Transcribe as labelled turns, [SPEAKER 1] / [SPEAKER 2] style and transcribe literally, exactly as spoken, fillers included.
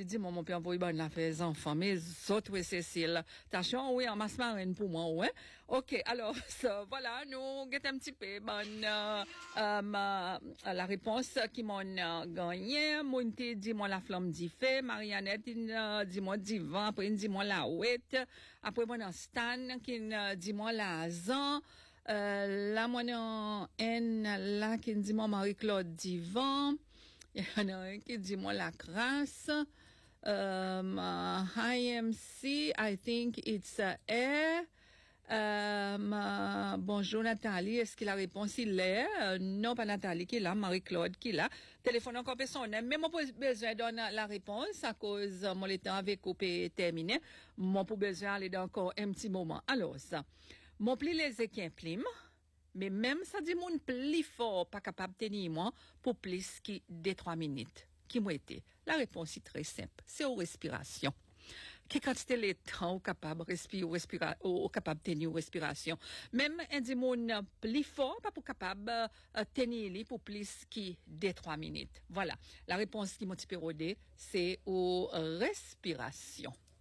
[SPEAKER 1] puis dit, mon, mon père, envoyer bonne la fait enfants, mais autres, oui, Cécile. Attention, oui, en masse marine pour moi, ouais. OK, alors, ça, voilà, nous, get un petit peu, bonne, euh, euh, la réponse qui m'ont euh, gagné. Monté, dis-moi la flamme d'y fait. Mariannette, euh, dis-moi divan. Après, dis-moi la ouette. Après, mon Stan, qui, euh, dis-moi la zan. Euh, là, moi, en N, là, qui dit moi Marie-Claude Divan. Il y en a un qui dit moi la crasse. Um, uh, I M C, I think it's uh, air. Um, uh, bonjour Nathalie, est-ce qu'il a répondu il est? Uh, non, pas Nathalie qui est là, Marie-Claude qui est là. Téléphone encore personnel, mais moi pas besoin de donner la réponse à cause uh, mon temps avec coupé terminé. Moi pas besoin d'aller encore un petit moment. Alors ça. Mon pli les équimplime, mais même ça dit mon pli fort, pas capable de tenir moi, pour plus que des trois minutes. Qui m'a été? La réponse est très simple. C'est aux respirations. Qui quantité les temps capable respirer ou respirer ou capable tenir ou respiration. Même un dit mon pli fort, pas pour capable euh, tenir li pour plus que des trois minutes. Voilà. La réponse qui m'a typé rodé, c'est aux respirations.